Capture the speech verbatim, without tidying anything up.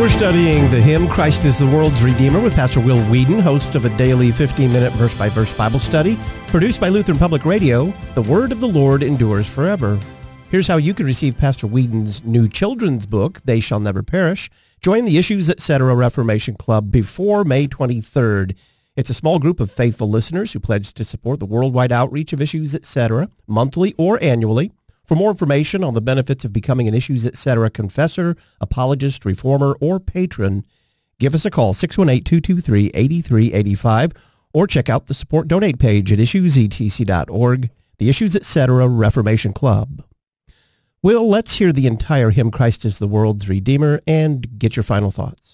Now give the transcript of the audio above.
We're studying the hymn, Christ is the World's Redeemer, with Pastor Will Whedon, host of a daily fifteen-minute verse-by-verse Bible study, produced by Lutheran Public Radio. The Word of the Lord endures forever. Here's how you can receive Pastor Whedon's new children's book, They Shall Never Perish. Join the Issues Etc. Reformation Club before May twenty-third. It's a small group of faithful listeners who pledge to support the worldwide outreach of Issues Etc. monthly or annually. For more information on the benefits of becoming an Issues Etc. confessor, apologist, reformer, or patron, give us a call, six one eight, two two three, eight three eight five, or check out the support donate page at issues e t c dot org, the Issues Etc. Reformation Club. Will, let's hear the entire hymn, Christ is the World's Redeemer, and get your final thoughts.